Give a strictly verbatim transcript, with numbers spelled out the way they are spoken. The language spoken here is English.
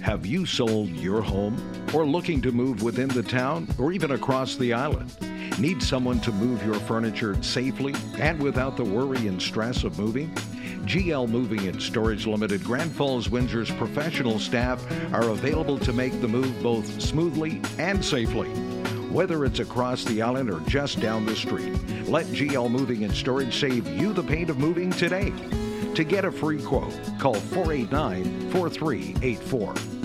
Have you sold your home or looking to move within the town or even across the island? Need someone to move your furniture safely and without the worry and stress of moving? G L Moving and Storage Limited Grand Falls, Windsor's professional staff are available to make the move both smoothly and safely. Whether it's across the island or just down the street, let G L Moving and Storage save you the pain of moving today. To get a free quote, call four eight nine, four three eight four.